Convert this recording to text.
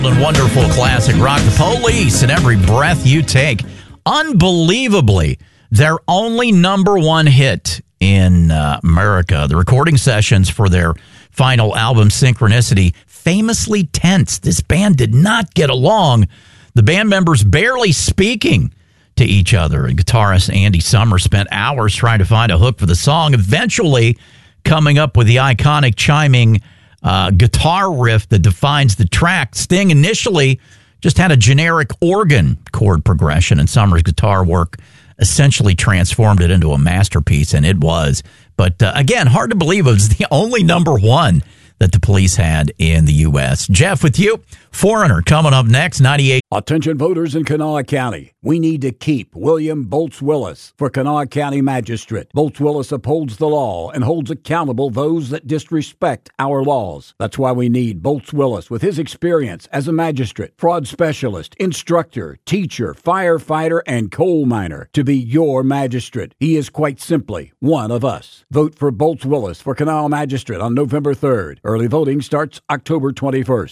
And wonderful classic rock, The Police, and Every Breath You Take. Unbelievably, their only number one hit in America. The recording sessions for their final album, Synchronicity, famously tense. This band did not get along. The band members barely speaking to each other. And guitarist Andy Summers spent hours trying to find a hook for the song, eventually coming up with the iconic chiming guitar riff that defines the track. Sting initially just had a generic organ chord progression, and Summers' guitar work essentially transformed it into a masterpiece, and it was. But again, hard to believe it was the only number one that the Police had in the U.S. Jeff, with you. Foreigner coming up next, 98. Attention voters in Kanawha County. We need to keep William Bolts Willis for Kanawha County Magistrate. Bolts Willis upholds the law and holds accountable those that disrespect our laws. That's why we need Bolts Willis with his experience as a magistrate, fraud specialist, instructor, teacher, firefighter, and coal miner to be your magistrate. He is quite simply one of us. Vote for Bolts Willis for Kanawha Magistrate on November 3rd. Early voting starts October 21st.